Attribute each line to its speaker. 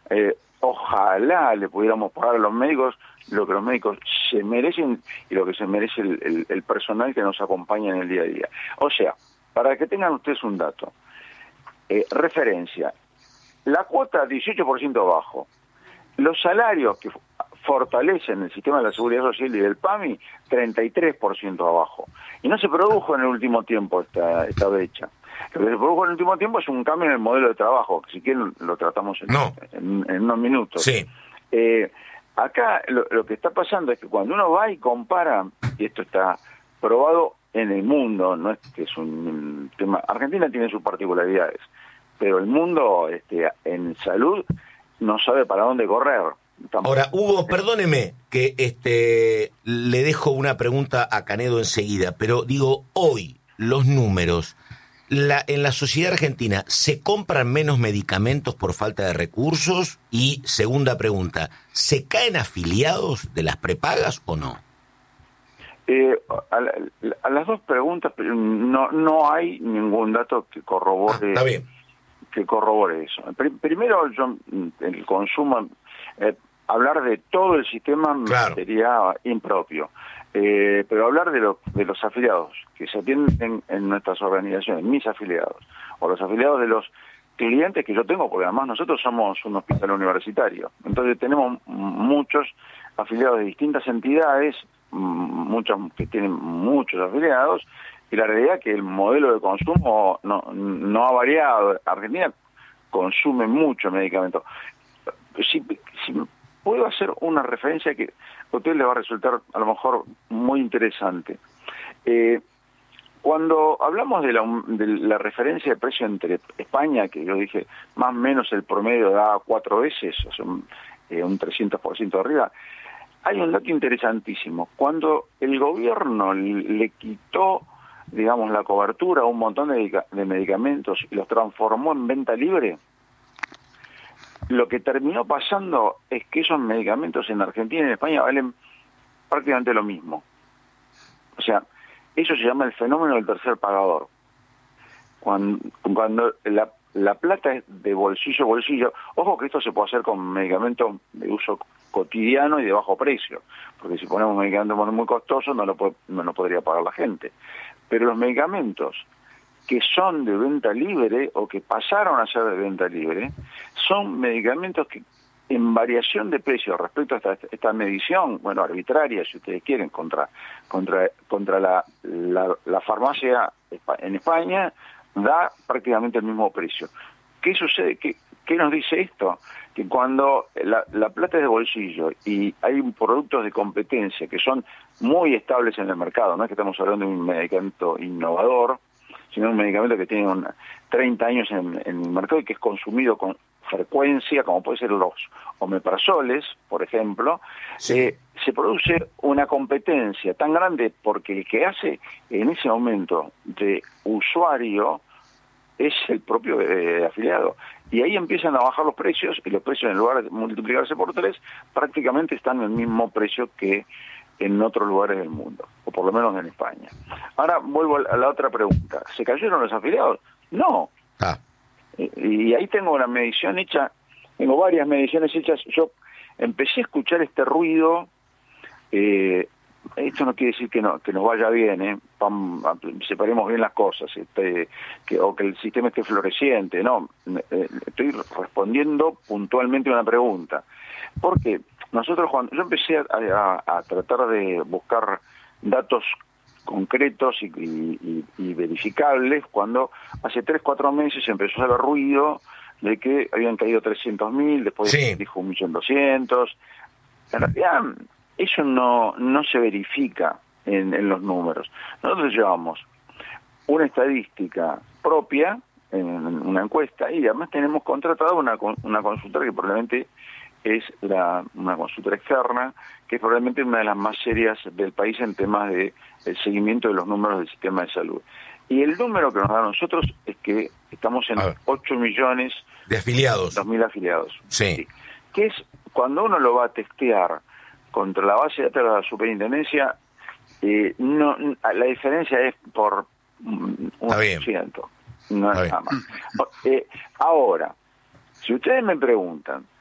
Speaker 1: Ojalá le pudiéramos pagar a los médicos lo que los médicos se merecen y lo que se merece el personal que nos acompaña en el día a día. O sea, para que tengan ustedes un dato, referencia, la cuota 18% abajo, los salarios que fortalecen el sistema de la Seguridad Social y del PAMI, 33% abajo. Y no se produjo en el último tiempo esta brecha. Lo que se produjo en el último tiempo es un cambio en el modelo de trabajo, que si quieren lo tratamos en unos minutos.
Speaker 2: Sí.
Speaker 1: Acá lo que está pasando es que cuando uno va y compara, y esto está probado en el mundo, no es que es un tema, Argentina tiene sus particularidades, pero el mundo en salud no sabe para dónde correr.
Speaker 2: Ahora, Hugo, perdóneme que le dejo una pregunta a Canedo enseguida, pero digo, hoy los números, en la sociedad argentina, ¿se compran menos medicamentos por falta de recursos? Y segunda pregunta, ¿se caen afiliados de las prepagas o no?
Speaker 1: A las dos preguntas, no hay ningún dato que corrobore,
Speaker 2: está bien,
Speaker 1: que corrobore eso. Primero, el consumo, hablar de todo el sistema sería impropio. Pero hablar de los afiliados que se atienden en nuestras organizaciones, mis afiliados, o los afiliados de los clientes que yo tengo, porque además nosotros somos un hospital universitario, entonces tenemos muchos afiliados de distintas entidades, muchos que tienen muchos afiliados, y la realidad es que el modelo de consumo no ha variado. Argentina consume mucho medicamento. Si puedo hacer una referencia que a usted le va a resultar a lo mejor muy interesante. Cuando hablamos de la referencia de precio entre España, que yo dije más o menos el promedio da 4 veces, o sea, un 300% arriba, hay un dato interesantísimo. Cuando el gobierno le quitó, digamos, la cobertura a un montón de medicamentos y los transformó en venta libre, lo que terminó pasando es que esos medicamentos en Argentina y en España valen prácticamente lo mismo. O sea, eso se llama el fenómeno del tercer pagador. Cuando la plata es de bolsillo a bolsillo, ojo que esto se puede hacer con medicamentos de uso cotidiano y de bajo precio, porque si ponemos medicamentos muy costosos no lo podría pagar la gente. Pero los medicamentos que son de venta libre o que pasaron a ser de venta libre, son medicamentos que en variación de precio respecto a esta medición, bueno, arbitraria, si ustedes quieren, contra la farmacia en España, da prácticamente el mismo precio. ¿Qué sucede? ¿Qué nos dice esto? Que cuando la plata es de bolsillo y hay productos de competencia que son muy estables en el mercado, no es que estamos hablando de un medicamento innovador, sino un medicamento que tiene 30 años en el mercado y que es consumido con frecuencia, como puede ser los omeprazoles, por ejemplo, se produce una competencia tan grande porque el que hace en ese momento de usuario es el propio afiliado. Y ahí empiezan a bajar los precios, y los precios en lugar de multiplicarse por 3, prácticamente están en el mismo precio que en otros lugares del mundo, o por lo menos en España. Ahora vuelvo a la otra pregunta. ¿Se cayeron los afiliados? No. Y ahí tengo una medición hecha, tengo varias mediciones hechas. Yo empecé a escuchar este ruido, esto no quiere decir que nos vaya bien, separemos bien las cosas, o que el sistema esté floreciente, no, estoy respondiendo puntualmente a una pregunta. Porque nosotros, cuando yo empecé a tratar de buscar datos concretos y verificables, cuando hace 3-4 meses empezó a haber ruido de que habían caído 300.000, después dijo 1.200.000. En realidad, eso no se verifica en los números. Nosotros llevamos una estadística propia en una encuesta y además tenemos contratado una consultora que probablemente es una consultora externa, que es probablemente una de las más serias del país en temas de el seguimiento de los números del sistema de salud. Y el número que nos da a nosotros es que estamos en 8 millones
Speaker 2: de afiliados.
Speaker 1: 2.000 afiliados.
Speaker 2: Sí.
Speaker 1: Que es, cuando uno lo va a testear contra la base de datos de la superintendencia, la diferencia es por 1%. No es nada más. Ahora, si ustedes me preguntan,